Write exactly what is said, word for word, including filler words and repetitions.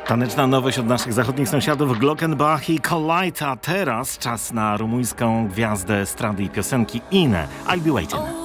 Taneczna nowość od naszych zachodnich sąsiadów Glockenbach i Collide, a teraz czas na rumuńską gwiazdę estrady i piosenki Inę. I'll be waiting.